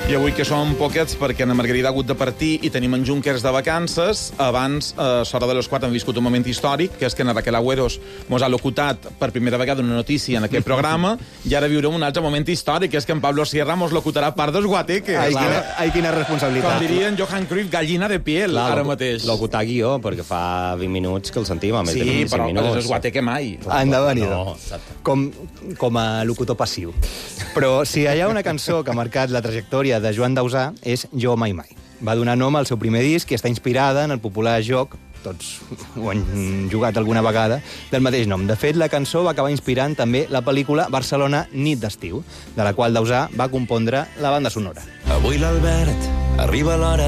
I avui que som poquets perquè na Margarida ha hagut de partir i tenim en Junkers de vacances, abans, a l'hora de les 4, hem viscut un moment històric, que és que na Raquel Agüeros mos ha locutat per primera vegada una notícia en aquest programa, i ara viurem un altre moment històric, que és que en Pablo Sierra mos locutarà part dels guateques. Ai, quina responsabilitat. Com dirien Johan Cruyff, gallina de piel, ara mateix. Locutar guió, perquè fa 20 minuts que el sentim, a més de 25 però minuts. és guateque mai. Endavant-hi. Com a locutor passiu. Però si hi ha una cançó que ha marcat la trajectòria de Joan Dausà és Jo Mai Mai. Va donar nom al seu primer disc i està inspirada en el popular joc, tots ho han jugat alguna vegada, del mateix nom. De fet, la cançó va acabar inspirant també la pel·lícula Barcelona, nit d'estiu, de la qual Dausà va compondre la banda sonora. Avui l'Albert arriba a l'hora